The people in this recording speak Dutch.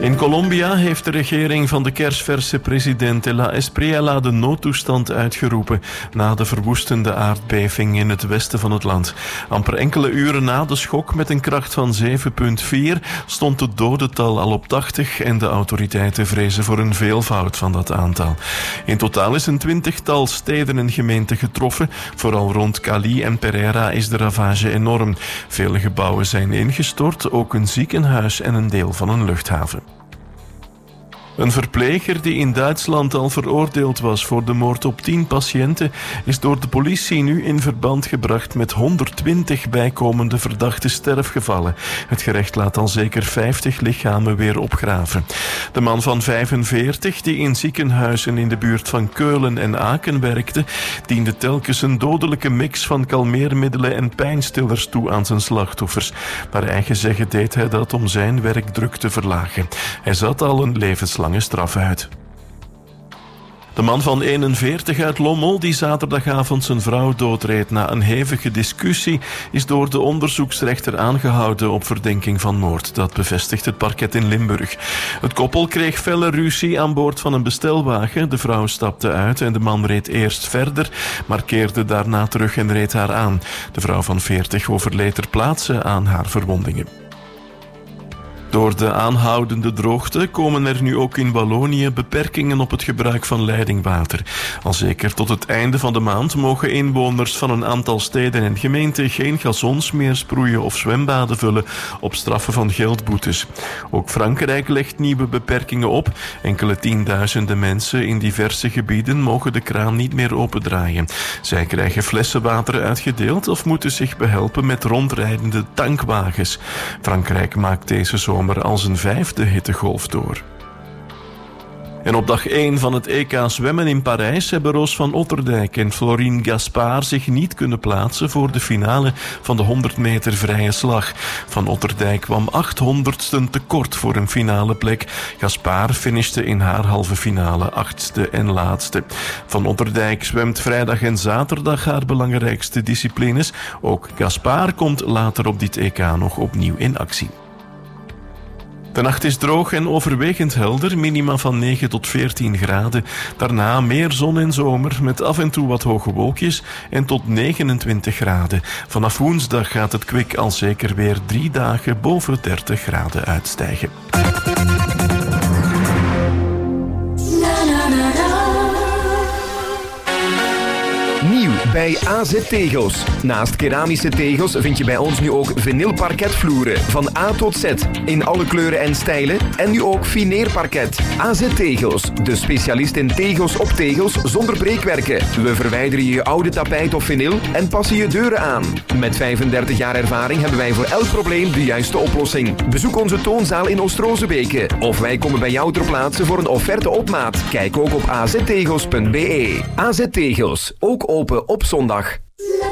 In Colombia heeft de regering van de kersverse president de La Espriella de noodtoestand uitgeroepen na de verwoestende aardbeving in het westen van het land. Amper enkele uren na de schok met een kracht van 7,4 stond het dodental al op 80 en de autoriteiten vrezen voor een veelvoud van dat aantal. In totaal is een 20-tal steden en gemeenten getroffen. Vooral rond Cali en Pereira is de ravage enorm. Vele gebouwen zijn ingestort, ook een ziekenhuis en een deel van een luchthaven. Een verpleger die in Duitsland al veroordeeld was voor de moord op 10 patiënten is door de politie nu in verband gebracht met 120 bijkomende verdachte sterfgevallen. Het gerecht laat al zeker 50 lichamen weer opgraven. De man van 45, die in ziekenhuizen in de buurt van Keulen en Aken werkte, diende telkens een dodelijke mix van kalmeermiddelen en pijnstillers toe aan zijn slachtoffers. Naar eigen zeggen deed hij dat om zijn werkdruk te verlagen. Hij zat al een levenslange straf uit. De man van 41 uit Lommel, die zaterdagavond zijn vrouw doodreed na een hevige discussie, is door de onderzoeksrechter aangehouden op verdenking van moord. Dat bevestigt het parket in Limburg. Het koppel kreeg felle ruzie aan boord van een bestelwagen. De vrouw stapte uit en de man reed eerst verder, maar keerde daarna terug en reed haar aan. De vrouw van 40 overleed ter plaatse aan haar verwondingen. Door de aanhoudende droogte komen er nu ook in Wallonië beperkingen op het gebruik van leidingwater. Al zeker tot het einde van de maand mogen inwoners van een aantal steden en gemeenten geen gazons meer sproeien of zwembaden vullen op straffen van geldboetes. Ook Frankrijk legt nieuwe beperkingen op. Enkele tienduizenden mensen in diverse gebieden mogen de kraan niet meer opendraaien. Zij krijgen flessen water uitgedeeld of moeten zich behelpen met rondrijdende tankwagens. Frankrijk maakt deze zomer al zijn 5e hittegolf door. En op dag 1 van het EK zwemmen in Parijs hebben Roos van Otterdijk en Florine Gaspard zich niet kunnen plaatsen voor de finale van de 100 meter vrije slag. Van Otterdijk kwam 800ste tekort voor een finale plek. Gaspard finishte in haar halve finale 8e en laatste. Van Otterdijk zwemt vrijdag en zaterdag haar belangrijkste disciplines. Ook Gaspard komt later op dit EK nog opnieuw in actie. De nacht is droog en overwegend helder, minima van 9 tot 14 graden. Daarna meer zon en zomer met af en toe wat hoge wolkjes en tot 29 graden. Vanaf woensdag gaat het kwik al zeker weer 3 dagen boven 30 graden uitstijgen. Nieuw bij AZ Tegels. Naast keramische tegels vind je bij ons nu ook vinylparketvloeren van A tot Z in alle kleuren en stijlen en nu ook fineerparket. AZ Tegels, de specialist in tegels op tegels zonder breekwerken. We verwijderen je oude tapijt of vinyl en passen je deuren aan. Met 35 jaar ervaring hebben wij voor elk probleem de juiste oplossing. Bezoek onze toonzaal in Oost-Rozebeke of wij komen bij jou ter plaatse voor een offerte op maat. Kijk ook op aztegels.be. AZ Tegels, ook open op zondag.